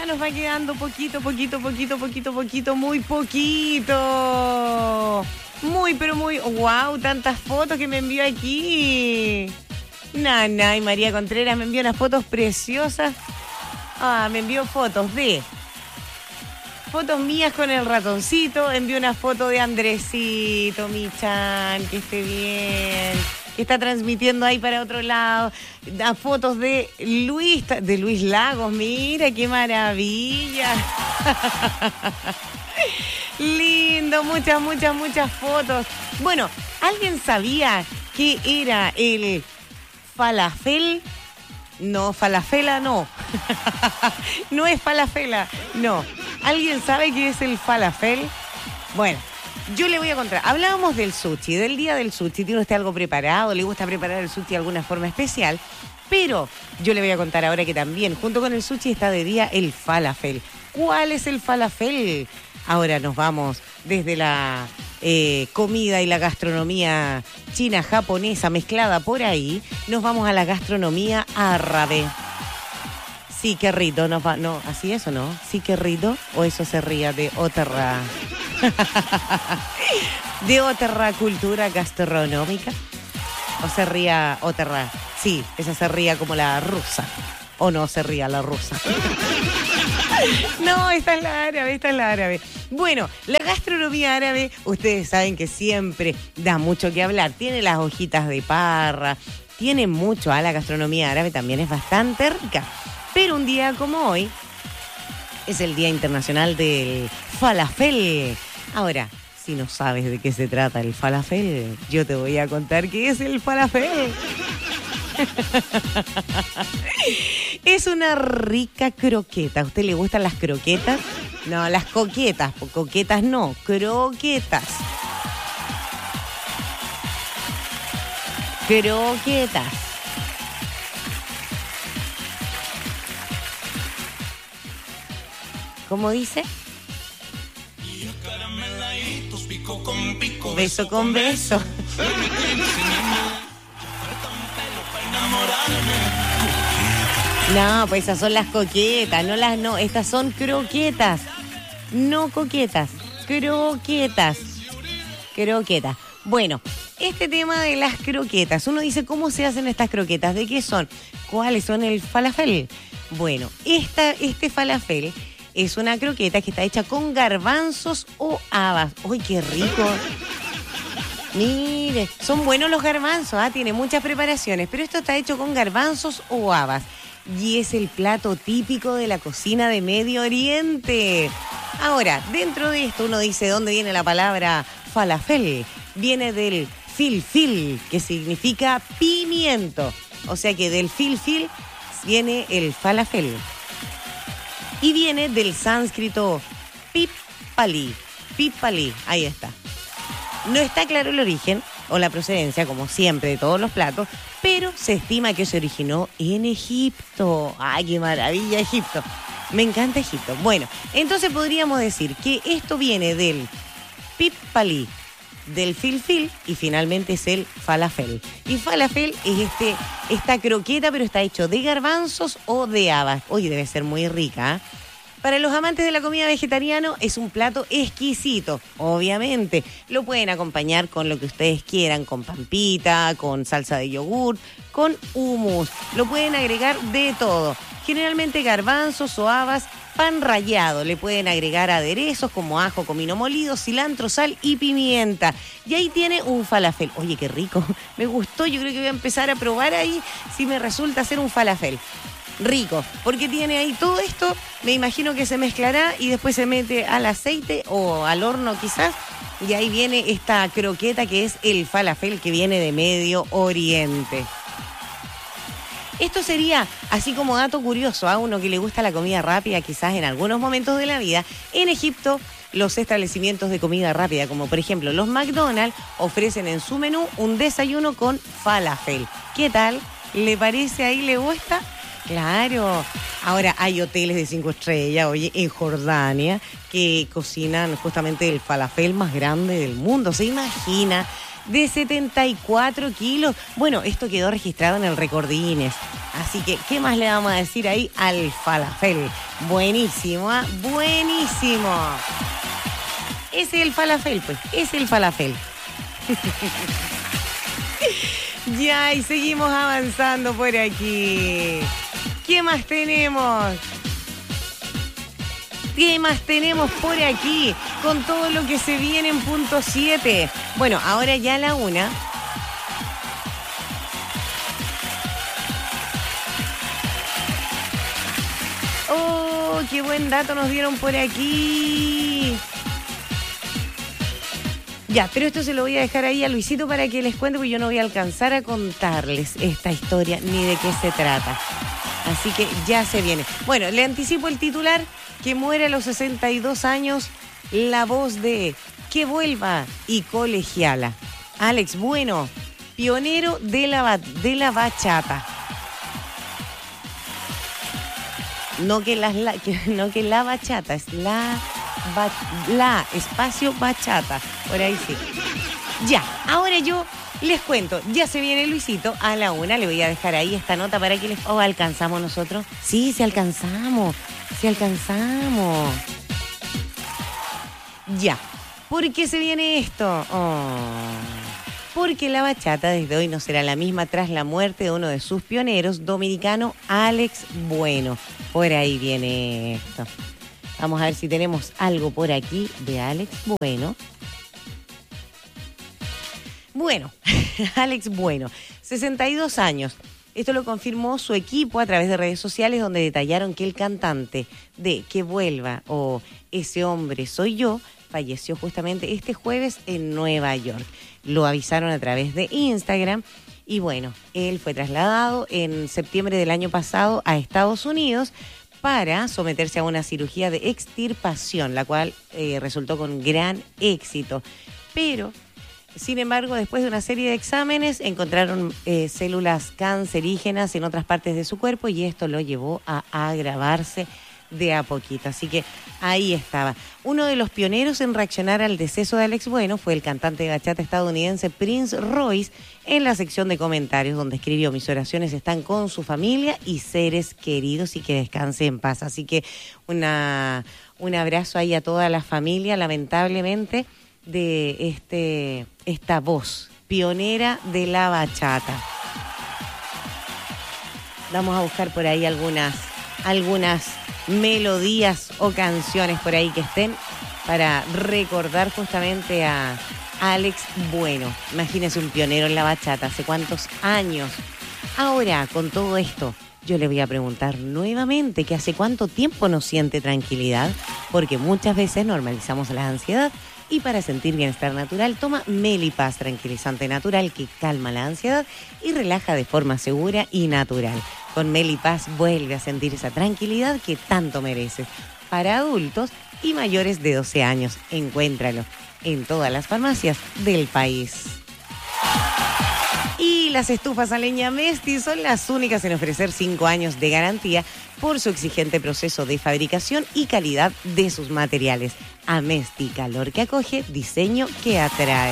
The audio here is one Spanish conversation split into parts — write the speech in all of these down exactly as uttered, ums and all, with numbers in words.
nos va quedando poquito, poquito, poquito, poquito, poquito, muy poquito. Muy, pero muy... ¡Wow! Tantas fotos que me envió aquí. Nana y María Contreras me envió unas fotos preciosas. Ah, me envió fotos de... Fotos mías con el ratoncito. Envió una foto de Andresito, mi chan, que esté bien. Que está transmitiendo ahí para otro lado. Da fotos de Luis, de Luis Lagos. Mira, qué maravilla. Lindo, muchas, muchas, muchas fotos. Bueno, ¿alguien sabía qué era el falafel? No, falafela no. No es falafela, no. ¿Alguien sabe qué es el falafel? Bueno, yo le voy a contar. Hablábamos del sushi, del día del sushi. ¿Tiene usted algo preparado? ¿Le gusta preparar el sushi de alguna forma especial? Pero yo le voy a contar ahora que también, junto con el sushi, está de día el falafel. ¿Cuál es el falafel? Ahora nos vamos desde la eh, comida y la gastronomía china-japonesa mezclada por ahí. Nos vamos a la gastronomía árabe. Sí, qué rico, no, no, ¿así es o no? Sí, qué rico, o eso se ría de otra, de otra cultura gastronómica, o se ría otra, sí, esa se ría como la rusa, o no se ría la rusa. No, esta es la árabe, esta es la árabe. Bueno, la gastronomía árabe, ustedes saben que siempre da mucho que hablar, tiene las hojitas de parra, tiene mucho, a la gastronomía árabe también es bastante rica. Pero un día como hoy es el Día Internacional del Falafel. Ahora, si no sabes de qué se trata el falafel, yo te voy a contar qué es el falafel. Es una rica croqueta. ¿A usted le gustan las croquetas? No, las coquetas. Coquetas no, croquetas. Croquetas. ¿Cómo dice? Beso con beso. No, pues esas son las coquetas, no las no, estas son croquetas. No coquetas, croquetas. Croquetas. Bueno, este tema de las croquetas, uno dice, ¿cómo se hacen estas croquetas? ¿De qué son? ¿Cuáles son el falafel? Bueno, esta, este falafel es una croqueta que está hecha con garbanzos o habas. ¡Uy, qué rico! Mire, son buenos los garbanzos, ¿ah? Tiene muchas preparaciones, pero esto está hecho con garbanzos o habas. Y es el plato típico de la cocina de Medio Oriente. Ahora, dentro de esto uno dice, ¿dónde viene la palabra falafel? Viene del filfil, que significa pimiento. O sea que del filfil viene el falafel. Y viene del sánscrito pipali. Pipali, ahí está. No está claro el origen o la procedencia, como siempre, de todos los platos, pero se estima que se originó en Egipto. ¡Ay, qué maravilla, Egipto! Me encanta Egipto. Bueno, entonces podríamos decir que esto viene del pipali, del filfil, y finalmente es el falafel. Y falafel es este, esta croqueta, pero está hecho de garbanzos o de habas. Oye, debe ser muy rica, ¿eh? Para los amantes de la comida vegetariana es un plato exquisito, obviamente. Lo pueden acompañar con lo que ustedes quieran, con pampita, con salsa de yogur, con hummus. Lo pueden agregar de todo. Generalmente garbanzos o habas, pan rallado. Le pueden agregar aderezos como ajo, comino molido, cilantro, sal y pimienta. Y ahí tiene un falafel. Oye, qué rico. Me gustó. Yo creo que voy a empezar a probar ahí si me resulta hacer un falafel. Rico, porque tiene ahí todo esto, me imagino que se mezclará y después se mete al aceite o al horno quizás, y ahí viene esta croqueta que es el falafel que viene de Medio Oriente. Esto sería, así como dato curioso, a uno que le gusta la comida rápida quizás en algunos momentos de la vida, en Egipto los establecimientos de comida rápida, como por ejemplo los McDonald's, ofrecen en su menú un desayuno con falafel. ¿Qué tal? ¿Le parece ahí? ¿Le gusta? Claro. Ahora hay hoteles de cinco estrellas, oye, en Jordania, que cocinan justamente el falafel más grande del mundo. ¿Se imagina de setenta y cuatro kilos. Bueno, esto quedó registrado en el récord Guinness. Así que, ¿qué más le vamos a decir ahí al falafel? Buenísimo, ¿eh? Buenísimo. Es el falafel, pues, es el falafel. Ya, y seguimos avanzando por aquí. ¿Qué más tenemos? ¿Qué más tenemos por aquí? Con todo lo que se viene en punto siete. Bueno, ahora ya a la una. ¡Oh, qué buen dato nos dieron por aquí! Ya, pero esto se lo voy a dejar ahí a Luisito para que les cuente, porque yo no voy a alcanzar a contarles esta historia ni de qué se trata. Así que ya se viene. Bueno, le anticipo el titular, que muere a los sesenta y dos años la voz de Que Vuelva y Colegiala. Alex Bueno, pionero de la, de la bachata. No que, las, la, que, no que la bachata, es la, ba, la espacio bachata. Por ahí sí. Ya, ahora yo les cuento, ya se viene Luisito a la una. Le voy a dejar ahí esta nota para que les... Oh, ¿alcanzamos nosotros? Sí, sí alcanzamos. Sí alcanzamos. Ya. ¿Por qué se viene esto? Oh. Porque la bachata desde hoy no será la misma tras la muerte de uno de sus pioneros, dominicano Alex Bueno. Por ahí viene esto. Vamos a ver si tenemos algo por aquí de Alex Bueno. Bueno, Alex Bueno, sesenta y dos años. Esto lo confirmó su equipo a través de redes sociales, donde detallaron que el cantante de Que Vuelva o Ese Hombre Soy Yo falleció justamente este jueves en Nueva York. Lo avisaron a través de Instagram y bueno, él fue trasladado en septiembre del año pasado a Estados Unidos para someterse a una cirugía de extirpación, la cual eh, resultó con gran éxito. Pero... Sin embargo, después de una serie de exámenes, encontraron eh, células cancerígenas en otras partes de su cuerpo y esto lo llevó a agravarse de a poquito. Así que ahí estaba. Uno de los pioneros en reaccionar al deceso de Alex Bueno fue el cantante de bachata estadounidense Prince Royce en la sección de comentarios, donde escribió: mis oraciones están con su familia y seres queridos y que descanse en paz. Así que una, un abrazo ahí a toda la familia, lamentablemente, de este esta voz pionera de la bachata. Vamos a buscar por ahí algunas algunas melodías o canciones por ahí que estén para recordar justamente a Alex Bueno. Imagínense, un pionero en la bachata, hace cuántos años. Ahora, con todo esto, yo le voy a preguntar nuevamente que hace cuánto tiempo no siente tranquilidad, porque muchas veces normalizamos la ansiedad. Y para sentir bienestar natural, toma Melipaz, tranquilizante natural que calma la ansiedad y relaja de forma segura y natural. Con Melipaz vuelve a sentir esa tranquilidad que tanto mereces. Para adultos y mayores de doce años, encuéntralo en todas las farmacias del país. Y las estufas a leña Mesti son las únicas en ofrecer cinco años de garantía por su exigente proceso de fabricación y calidad de sus materiales. Amesti, calor que acoge, diseño que atrae.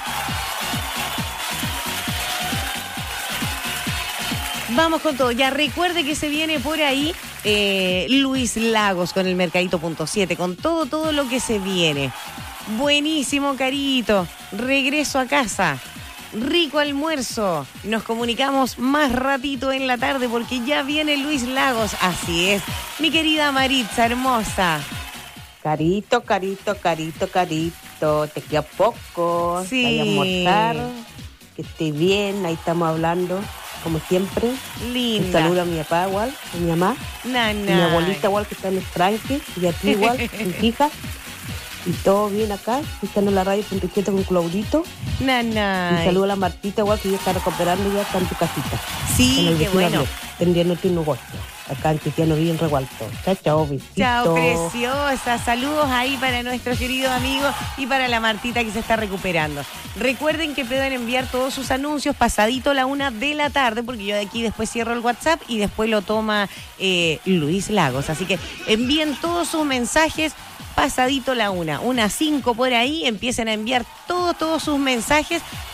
Vamos con todo. Ya recuerde que se viene por ahí eh, Luis Lagos con el Mercadito punto siete, con todo, todo lo que se viene. Buenísimo, Carito. Regreso a casa. Rico almuerzo. Nos comunicamos más ratito en la tarde porque ya viene Luis Lagos. Así es, mi querida Maritza hermosa. Carito, carito, carito, carito. Te queda poco. Sí. Vaya a almorzar. Que esté bien. Ahí estamos hablando, como siempre. Linda. Un saludo a mi papá igual, a mi mamá. Nana. Mi abuelita igual, que está en el tranque. Y a ti igual, mi hija. Y todo bien acá, escuchando la radio punto siete con Claudito. Nana. Y saludo a la Martita igual, que ya está recuperando, ya está en tu casita. Sí, qué bueno. Tendiendo tu negocio. Acá en Cristiano bien revuelto. Chao, chao, besitos. Chao, preciosa. Saludos ahí para nuestro querido amigo y para la Martita que se está recuperando. Recuerden que pueden enviar todos sus anuncios pasadito la una de la tarde, porque yo de aquí después cierro el WhatsApp y después lo toma eh, Luis Lagos. Así que envíen todos sus mensajes pasadito la una, una cinco por ahí, empiecen a enviar todos, todos sus mensajes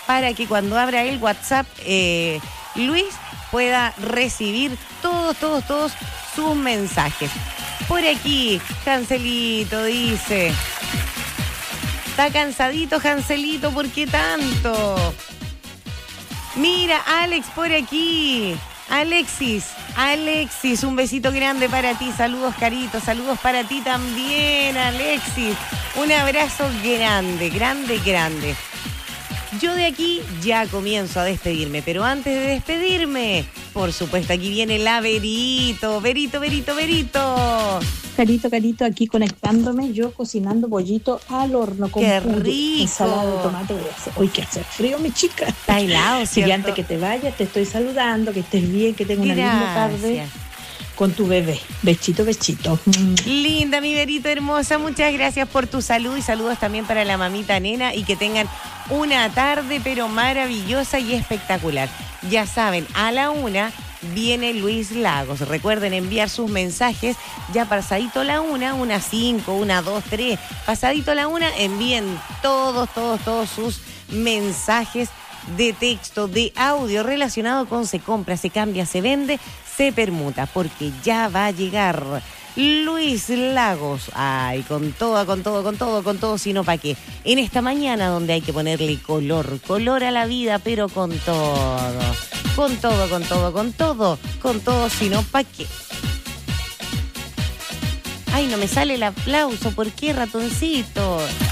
para que cuando abra el WhatsApp, eh, Luis pueda recibir todos, todos, todos sus mensajes. Por aquí, Hanselito dice... Está cansadito, Hanselito, ¿por qué tanto? Mira, Alex por aquí. Alexis, Alexis, un besito grande para ti. Saludos, Carito, saludos para ti también, Alexis. Un abrazo grande, grande, grande. Yo de aquí ya comienzo a despedirme, pero antes de despedirme, por supuesto, aquí viene la Verito. Verito, Verito, Verito. Carito, Carito, aquí conectándome, yo cocinando pollito al horno con ¡qué puré, rico! ensalada de tomate. Hoy que hace frío, mi chica. Está helado, ¿cierto? Y antes que te vayas, te estoy saludando, que estés bien, que tengas una linda tarde Gracias. con tu bebé. Bechito, bechito. Linda, mi Verito hermosa, muchas gracias por tu salud y saludos también para la mamita nena y que tengan una tarde pero maravillosa y espectacular. Ya saben, a la una viene Luis Lagos. Recuerden enviar sus mensajes ya pasadito la una, una cinco, una dos, tres. Pasadito la una, envíen todos, todos, todos sus mensajes de texto, de audio relacionado con se compra, se cambia, se vende, se permuta, porque ya va a llegar Luis Lagos. Ay, con todo, con todo, con todo, con todo, sino para qué. En esta mañana donde hay que ponerle color, color a la vida, pero con todo. Con todo, con todo, con todo, con todo, sino para qué. Ay, no me sale el aplauso, ¿por qué, ratoncito?